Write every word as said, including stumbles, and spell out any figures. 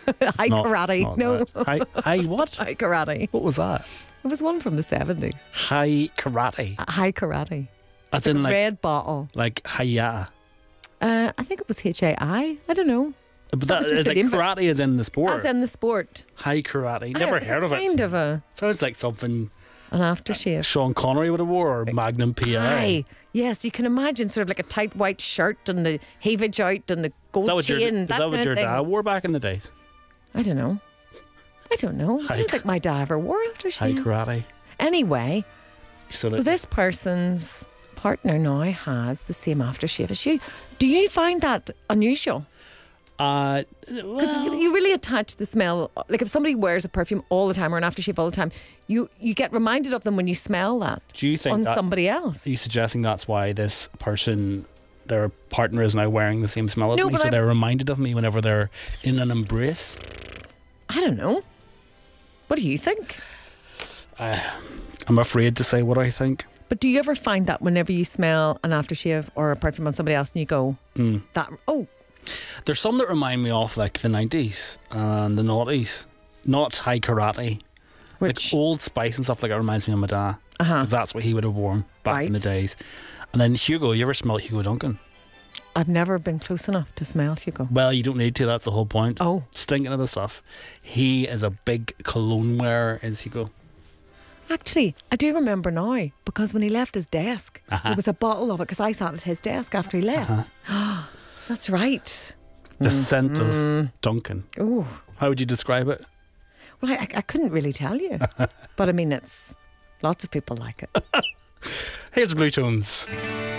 High not- karate. it's not No. that. High, high what? High karate. What was that? It was one from the seventies. High karate. High karate. As in like, Red bottle. like hiya. Uh, I think it was H A I. I don't know. But That that was is just like the name of it. karate is in the sport. As in the sport. High karate. Ah, Never it was heard a of it. Kind of a Sounds like something an aftershave. Sean Connery would have wore, or Magnum P I. Aye. Yes, you can imagine sort of like a tight white shirt and the heavage out and the gold Is that what your, chain. is that that what kind your of thing. dad wore back in the days? I don't know. I don't know. High I don't think my dad ever wore High aftershave. karate. Anyway, So, so that, this person's partner now has the same aftershave as you. Do you find that unusual? uh, Because well, you really attach the smell. Like if somebody wears a perfume all the time or an aftershave all the time, you, you get reminded of them when you smell that do you think on that, somebody else. are you suggesting that's why this person, their partner, is now wearing the same smell as No, me? but So I'm- they're reminded of me whenever they're in an embrace? I don't know. What do you think? I'm afraid to say what I think. But do you ever find that whenever you smell an aftershave or a perfume on somebody else and you go, Mm. that, oh, There's some that remind me of like the nineties and the noughties. Not high karate. which, Like Old Spice and stuff like that reminds me of my dad. uh-huh. Because that's what he would have worn back in the Right. days. And then Hugo, you ever smell Hugo Duncan? I've never been close enough to smell Hugo. Well, you don't need to, that's the whole point. Oh, Stinking of the stuff. He is a big cologne wearer, is Hugo. actually, I do remember now because when he left his desk, Uh-huh. there was a bottle of it because I sat at his desk after he left. That's right. The scent Mm. of Duncan. Oh, How would you describe it? well, I, I couldn't really tell you. But I mean, it's lots of people like it. Here's Blue Tones.